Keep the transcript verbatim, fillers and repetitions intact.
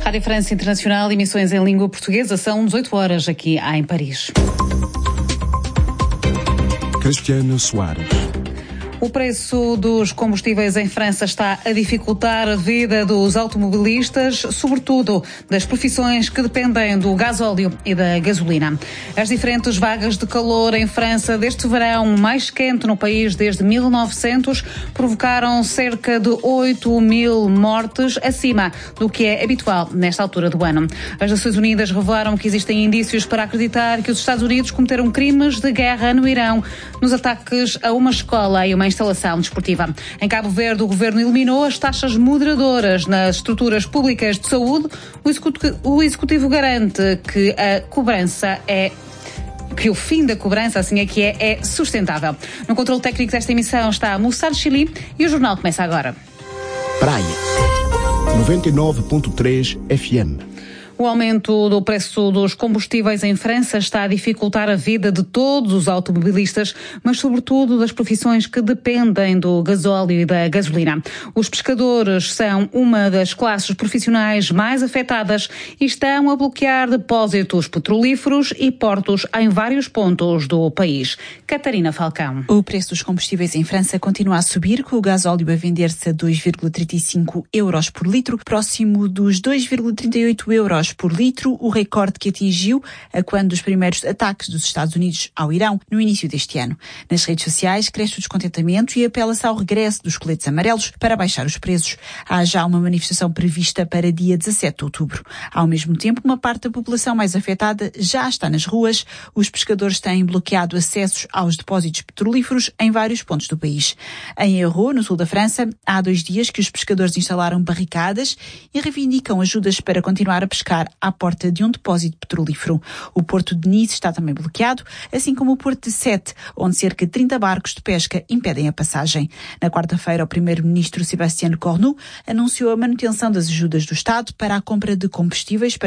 Rádio França Internacional, emissões em língua portuguesa, são dezoito horas aqui em Paris. Cristiano Soares. O preço dos combustíveis em França está a dificultar a vida dos automobilistas, sobretudo das profissões que dependem do gasóleo e da gasolina. As diferentes vagas de calor em França deste verão mais quente no país desde mil e novecentos provocaram cerca de oito mil mortes, acima do que é habitual nesta altura do ano. As Nações Unidas revelaram que existem indícios para acreditar que os Estados Unidos cometeram crimes de guerra no Irão nos ataques a uma escola e uma instalação desportiva. Em Cabo Verde, o governo eliminou as taxas moderadoras nas estruturas públicas de saúde. O executivo, o executivo garante que a cobrança é que o fim da cobrança, assim é que é, é sustentável. No controle técnico desta emissão está Moussad Chili e o jornal começa agora. Praia noventa e nove ponto três F M. O aumento do preço dos combustíveis em França está a dificultar a vida de todos os automobilistas, mas sobretudo das profissões que dependem do gasóleo e da gasolina. Os pescadores são uma das classes profissionais mais afetadas e estão a bloquear depósitos petrolíferos e portos em vários pontos do país. Catarina Falcão. O preço dos combustíveis em França continua a subir, com o gasóleo a vender-se a dois vírgula trinta e cinco euros por litro, próximo dos dois vírgula trinta e oito euros por litro, o recorde que atingiu a quando dos primeiros ataques dos Estados Unidos ao Irão no início deste ano. Nas redes sociais cresce o descontentamento e apela-se ao regresso dos coletes amarelos para baixar os preços. Há já uma manifestação prevista para dia dezassete de outubro. Ao mesmo tempo, uma parte da população mais afetada já está nas ruas. Os pescadores têm bloqueado acessos aos depósitos petrolíferos em vários pontos do país. Em Hérault, no sul da França, há dois dias que os pescadores instalaram barricadas e reivindicam ajudas para continuar a pescar à porta de um depósito petrolífero. O porto de Nice está também bloqueado, assim como o porto de Sète, onde cerca de trinta barcos de pesca impedem a passagem. Na quarta-feira, o primeiro-ministro Sébastien Lecornu anunciou a manutenção das ajudas do Estado para a compra de combustíveis para